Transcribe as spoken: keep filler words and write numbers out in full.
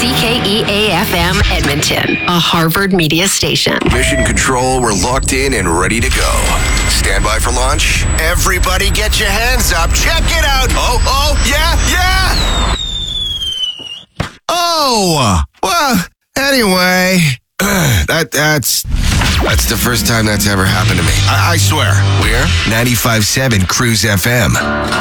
C K E A F M Edmonton, a Harvard media station. Mission Control, we're locked in and ready to go. Stand by for launch. Everybody get your hands up. Check it out. Oh, oh, yeah, yeah. Oh, well, anyway, that that's that's the first time that's ever happened to me. I, I swear. We're ninety-five point seven Cruise F M.